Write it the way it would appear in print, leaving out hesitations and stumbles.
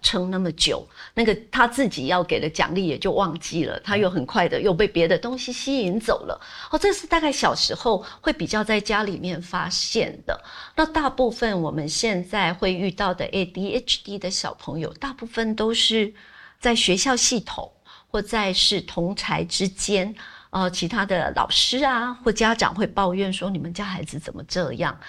撑那么久，那个他自己要给的奖励也就忘记了，他又很快的又被别的东西吸引走了。这是大概小时候会比较在家里面发现的。那大部分我们现在会遇到的 ADHD 的小朋友，大部分都是在学校系统或在是同侪之间，其他的老师啊或家长会抱怨说你们家孩子怎么这样，